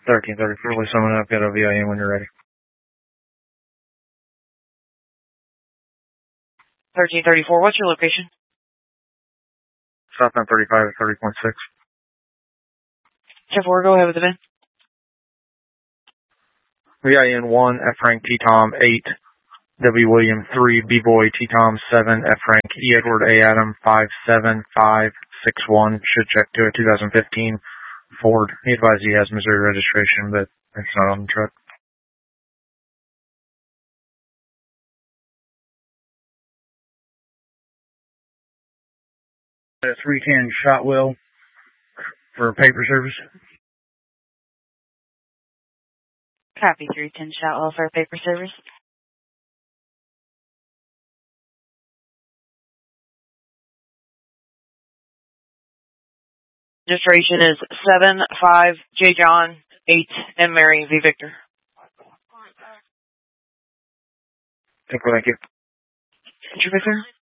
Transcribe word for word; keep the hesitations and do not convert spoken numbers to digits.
thirteen thirty-four, please summon up, get a V I N when you're ready. thirteen thirty-four, what's your location? Southbound thirty-five, thirty point six. ten four, go ahead with the V I N. V I N one, F rank T Tom eight, W William three, B Boy T Tom seven, F rank E Edward A Adam five seven five six one. Should check to a two thousand fifteen Ford. He advised he has Missouri registration, but it's not on the truck. three ten Shotwell for paper service. Copy, three ten Shotwell for paper service. Registration is seven five J John eight M Mary V Victor. Thank you. Thank you, Victor.